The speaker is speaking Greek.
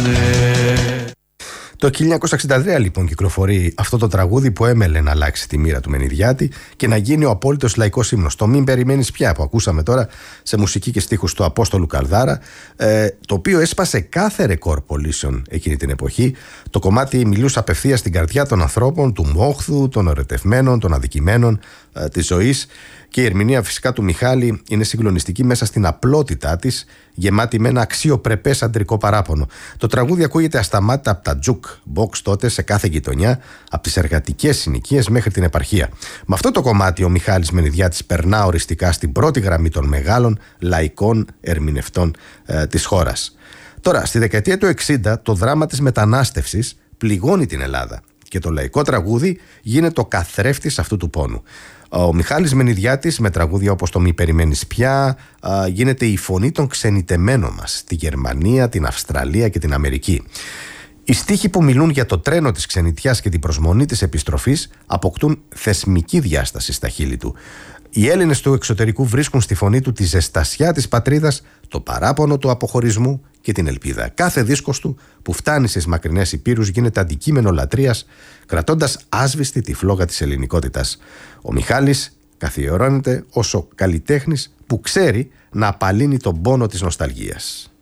Το 1963 λοιπόν κυκλοφορεί αυτό το τραγούδι που έμελε να αλλάξει τη μοίρα του Μενιδιάτη και να γίνει ο απόλυτος λαϊκός ύμνος. Το «Μην περιμένεις πια» που ακούσαμε τώρα σε μουσική και στίχους του Απόστολου Καλδάρα, το οποίο έσπασε κάθε ρεκόρ πωλήσεων εκείνη την εποχή. Το κομμάτι μιλούσε απευθείας στην καρδιά των ανθρώπων, του μόχθου, των ερωτευμένων, των αδικημένων της ζωής. Και η ερμηνεία φυσικά του Μιχάλη είναι συγκλονιστική μέσα στην απλότητά της, γεμάτη με ένα αξιοπρεπές αντρικό παράπονο. Το τραγούδι ακούγεται ασταμάτητα από τα jukebox τότε σε κάθε γειτονιά, από τις εργατικές συνοικίες μέχρι την επαρχία. Με αυτό το κομμάτι ο Μιχάλης Μενιδιάτης περνά οριστικά στην πρώτη γραμμή των μεγάλων λαϊκών ερμηνευτών της χώρας. Τώρα, στη δεκαετία του 60 το δράμα της μετανάστευσης πληγώνει την Ελλάδα και το λαϊκό τραγούδι γίνεται ο καθρέφτης αυτού του πόνου. Ο Μιχάλης Μενιδιάτης με τραγούδια όπως το «Μη περιμένεις πια» γίνεται η φωνή των ξενιτεμένων μας στη Γερμανία, την Αυστραλία και την Αμερική. Οι στίχοι που μιλούν για το τρένο της ξενιτιάς και την προσμονή της επιστροφής αποκτούν θεσμική διάσταση στα χείλη του. Οι Έλληνες του εξωτερικού βρίσκουν στη φωνή του τη ζεστασιά της πατρίδας, το παράπονο του αποχωρισμού και την ελπίδα. Κάθε δίσκος του που φτάνει στις μακρινές υπήρους γίνεται αντικείμενο λατρείας, κρατώντας άσβηστη τη φλόγα της ελληνικότητας. Ο Μιχάλης καθιερώνεται ως ο καλλιτέχνης που ξέρει να απαλύνει τον πόνο της νοσταλγίας.